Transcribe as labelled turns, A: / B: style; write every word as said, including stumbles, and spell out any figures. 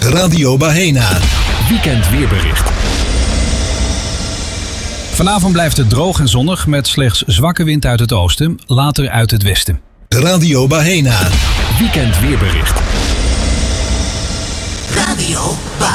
A: Radio Bahena.
B: Weekend weerbericht. Vanavond blijft het droog en zonnig met slechts zwakke wind uit het oosten, later uit het westen.
A: Radio Bahena.
B: Weekend weerbericht.
C: Radio Bahena.